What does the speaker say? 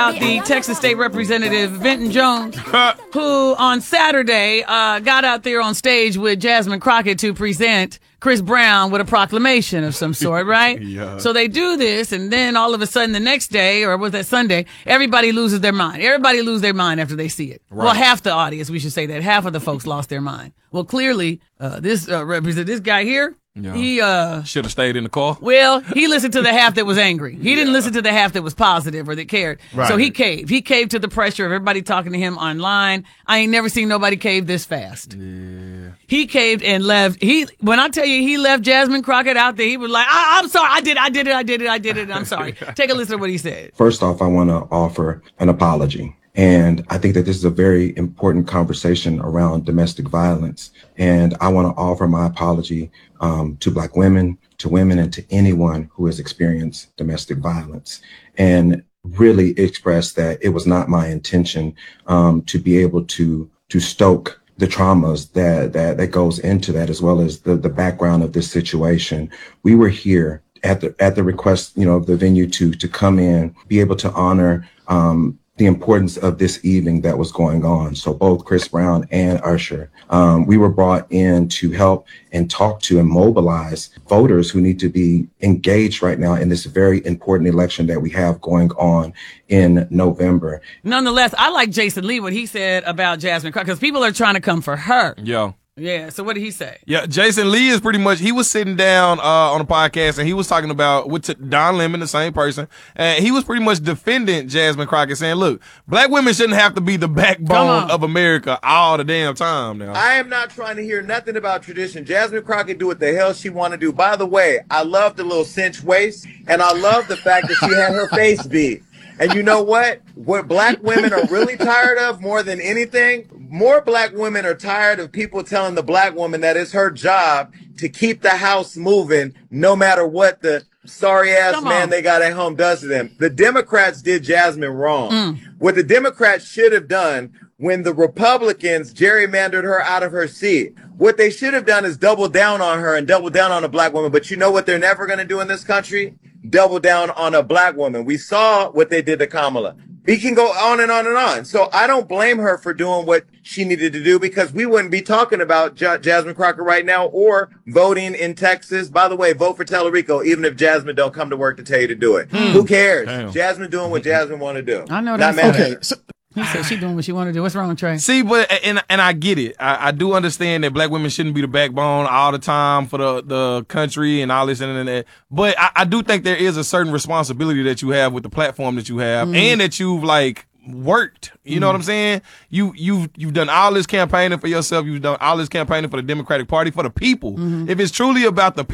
The Texas State Representative Vinton Jones, who on Saturday got out there on stage with Jasmine Crockett to present Chris Brown with a proclamation of some sort, right? Yeah. So they do this, and then all of a sudden the next day, or was that Sunday, everybody loses their mind. Everybody loses their mind after they see it. Right. Well, half the audience, we should say that. Half of the folks lost their mind. Well, clearly, this guy here, Yeah. he should have stayed in the car. Well, he listened to the half that was angry. He didn't listen to the half that was positive or that cared. Right. So he caved. He caved to the pressure of everybody talking to him online. I ain't never seen nobody cave this fast. Yeah. He caved and left. When I tell you he left Jasmine Crockett out there, he was like, I'm sorry. I did it. I'm sorry. Take a listen to what he said. First off, I want to offer an apology. And I think that this is a very important conversation around domestic violence. And I want to offer my apology to Black women, to women, and to anyone who has experienced domestic violence. And really express that it was not my intention to be able to stoke the traumas that goes into that, as well as the background of this situation. We were here at the request, of the venue to come in, be able to honor the importance of this evening that was going on. So both Chris Brown and Usher, we were brought in to help and talk to and mobilize voters who need to be engaged right now in this very important election that we have going on in November. Nonetheless, I like Jason Lee, what he said about Jasmine Crockett, because people are trying to come for her. Yeah. Yeah, so what did he say? Yeah, Jason Lee is pretty much, he was sitting down on a podcast and he was talking about with Don Lemon, the same person, and he was pretty much defending Jasmine Crockett, saying, look, Black women shouldn't have to be the backbone of America all the damn time now. I am not trying to hear nothing about tradition. Jasmine Crockett do what the hell she want to do. By the way, I love the little cinch waist, and I love the fact that she had her face beat. And you know what? What Black women are really tired of more than anything, more Black women are tired of people telling the Black woman that it's her job to keep the house moving no matter what the sorry-ass man they got at home does to them. The Democrats did Jasmine wrong. What the Democrats should have done when the Republicans gerrymandered her out of her seat, what they should have done is double down on her and double down on a Black woman. But you know what they're never going to do in this country? Double down on a Black woman. We saw what they did to Kamala. We can go on and on and on. So I don't blame her for doing what she needed to do, because we wouldn't be talking about Jasmine Crockett right now or voting in Texas. By the way, vote for Tellerico, even if Jasmine don't come to work to tell you to do it. Who cares? Damn. Jasmine doing what Jasmine want to do. I know Not that's mad at okay. her. So, he said she doing what she want to do. What's wrong, Trey? See, but and I get it. I do understand that Black women shouldn't be the backbone all the time for the country and all this and that. But I do think there is a certain responsibility that you have with the platform that you have, and that you've worked. You know what I'm saying? You've done all this campaigning for yourself. You've done all this campaigning for the Democratic Party, for the people. If it's truly about the people.